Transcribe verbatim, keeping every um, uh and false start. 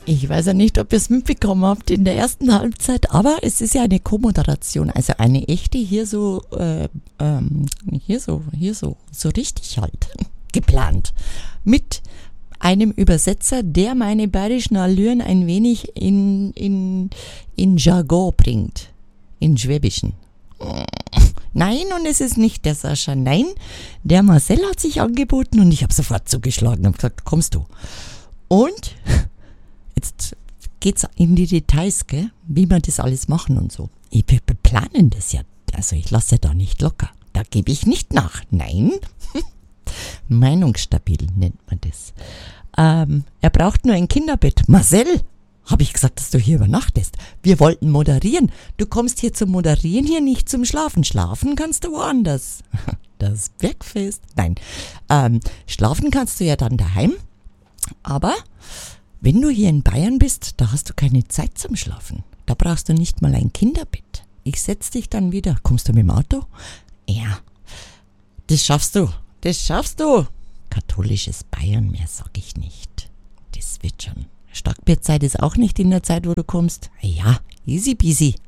Ich weiß ja nicht, ob ihr es mitbekommen habt in der ersten Halbzeit, aber es ist ja eine Co-Moderation, also eine echte hier so, äh, ähm, hier so, hier so, so richtig halt geplant. Mit einem Übersetzer, der meine bayerischen Allüren ein wenig in, in, in Jargon bringt. In Schwäbischen. Nein, und es ist nicht der Sascha, nein, der Marcel hat sich angeboten und ich habe sofort zugeschlagen und gesagt, kommst du. Und jetzt geht's in die Details, gell, wie wir das alles machen und so. Ich, wir planen das ja, also ich lasse ja da nicht locker. Da gebe ich nicht nach. Nein. Meinungsstabil nennt man das. Ähm, er braucht nur ein Kinderbett. Marcel, habe ich gesagt, dass du hier übernachtest. Wir wollten moderieren. Du kommst hier zum Moderieren, hier nicht zum Schlafen. Schlafen kannst du woanders. Das Bergfest. Nein, ähm, schlafen kannst du ja dann daheim. Aber wenn du hier in Bayern bist, da hast du keine Zeit zum Schlafen. Da brauchst du nicht mal ein Kinderbett. Ich setz dich dann wieder. Kommst du mit dem Auto? Ja, das schaffst du. Das schaffst du. Katholisches Bayern mehr sag ich nicht. Das wird schon. Starkbierzeit ist auch nicht in der Zeit, wo du kommst. Ja, easy peasy.